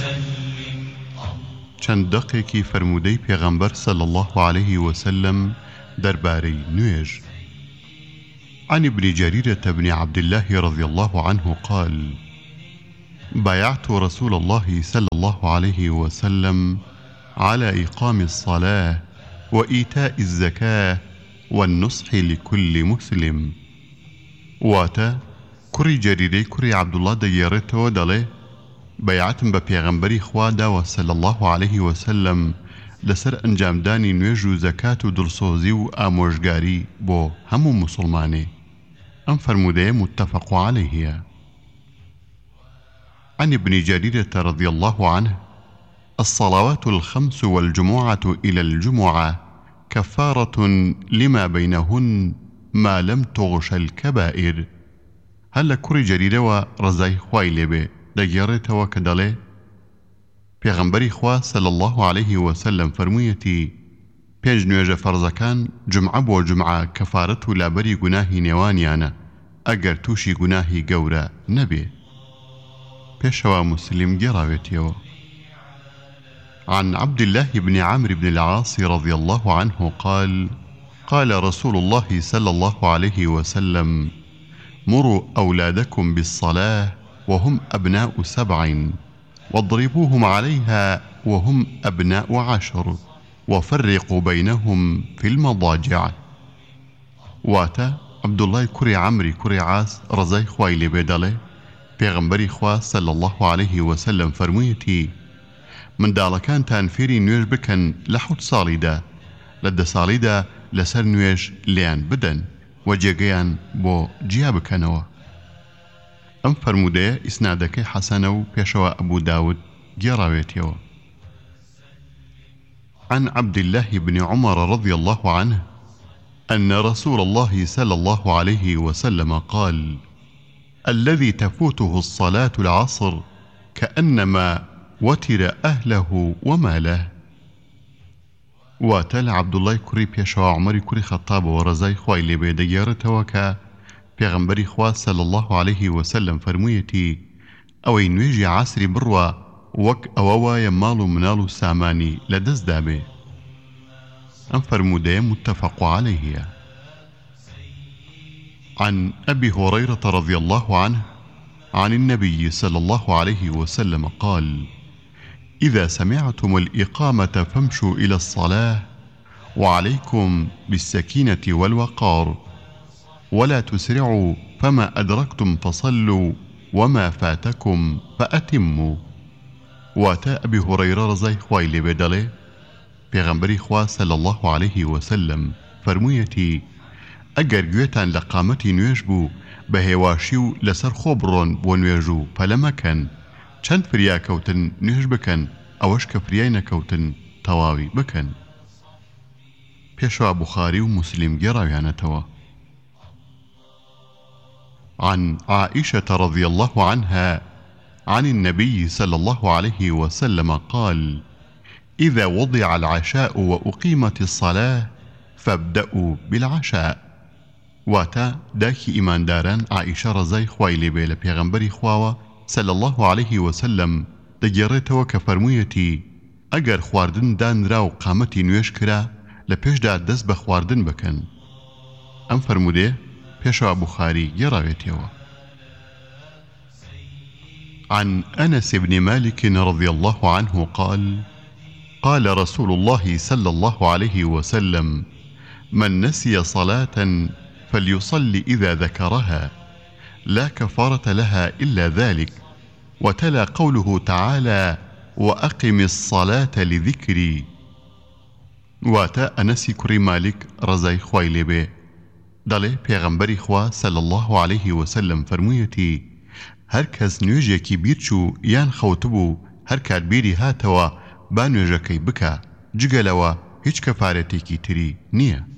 چەند دەقێکی فەرموودەی پێغەمبەر صلی الله عليه وسلم دەربارەی نوێژ. عن ابن جريرة بن عبد الله رضي الله عنه قال: بايعت رسول الله صلى الله عليه وسلم على إقام الصلاة وإيتاء الزكاة والنصح لكل مسلم. واتا كري جريري كري عبد الله ديارته دله بيعتم بپیغمبری خوا دا صلى الله عليه وسلم لسر انجام دانی نوێژ و زەکات و دڵسۆزی و ئامۆژگاری بۆ هەموو مسلمانێ. ئەم فەرموودەیە متفق عليه. عن ابن جريرة رضي الله عنه: الصلوات الخمس والجمعة إلى الجمعة كفارة لما بينهن ما لم تغش الكبائر. هل كري جريرة ورزاي خواي لبه دەگێڕێتەوە کە دەڵێ پێغەمبەری خوا صلی الله عليه وسلم فەرموویەتی پێنج نوێژە فەرزەکان جمعە بۆ جمعە کەفارەت و لابەری گوناهی نێوانیانە ئەگەر تووشی گوناهی گەورە نەبێ. پێشەوە مسلم گێڕاوێتیەوە. عن عبد الله بن عمرو بن العاص رضي الله عنه قال: قال رسول الله صلى الله عليه وسلم: مروا أولادكم بالصلاة وهم أبناء 7 واضربوهم عليها وهم أبناء 10 وفرقوا بينهم في المضاجع. واتا عبد الله كري عمري كري عاص رزاي خواي لبيدالي پیغمبری خوا صلى الله عليه وسلم فرمويتي من داڵەکان تانفێری نوێژ بکەن لە 7 ساڵیدا، لە 10 ساڵیدا لەسەر نوێژ لیان بدەن و جێگەیان بۆ جیا بکەنەوە. ئەم فەرموودەیە ئیسنادەکەی حەسەنە و پێشەوە ئەبوو داود گێڕاوێتیەوە. عن عبد الله بن عمر رضي الله عنه أن رسول الله صلى الله عليه وسلم قال: الذي تفوته الصلاة العصر كأنما وتر أهله وماله. واتل عبد الله كري بيشوا عمر كري خطاب ورزاي خوای لێ دەگێڕێتەوە کە پێغەمبەری خوا صلی الله عليه وسلم فەرموویەتی ئەوەی نوێژی عاسری بڕوە وەک ئەوە وایە ماڵ و مناڵ و سامانی لەدەستدا بێ. ئەم فەرموودەیە متفق عليه. عن أبي هريرة رضي الله عنه عن النبي صلى الله عليه وسلم قال: إذا سمعتم الإقامة فامشوا إلى الصلاة وعليكم بالسكينة والوقار ولا تسرعوا فما أدركتم فصلوا وما فاتكم فأتموا. واتا أبي هريرة رضي خوای لێ بێ دەڵێ پێغەمبەری خوا صلى الله عليه وسلم فەرموویەتی ئەگەر گوێتان لە قامەتی نوێژ بوو بە هێواشی و لەسەر خۆ بڕۆن بۆ نوێژ و پەلە مەکەن، چەند فریا کەوتن نوێژ بکەن، ئەوەش کە فریای نەکەوتن تەواوی بکەن. پێشوا بوخاری و مسلم گێڕاویانەتەوە. عن عائشة رضي الله عنها عن النبي صلى الله عليه وسلم قال: إذا وضع العشاء وأقيمت الصلاة فابدأوا بالعشاء. واتا داكي إيمان داران عائشة رزاي خوای لێ بێ لە پێغەمبەری خواوە صلى الله عليه وسلم دەگێڕێتەوە کە فەرموویەتی ئەگەر خواردن دانرا و قامەتی نوێژ کرا لە پێشدا دەست بە خواردن بکەن. ئەم فەرموودەیە پێشەوە بوخاری گێڕاوێتەوە. عن أنس بن مالك رضي الله عنه قال: قال رسول الله صلى الله عليه وسلم: من نسي صلاة فليصلي إذا ذكرها لا كفارة لها إلا ذلك. وتلا قوله تعالى: وأقم الصلاة لذكري. واتا أنس كري مالك رزاي خوای لێ بێ دەڵێ پێغەمبەری خوا صلی الله عليه وسلم فەرموویەتی هەر کەس نوێژێکی بیرچوو یان خەوتبوو هەر کات بیری هاتەوە با نوێژەکەی بکە، جگەلەوە هیچ کەفارەتێکی تری نییە.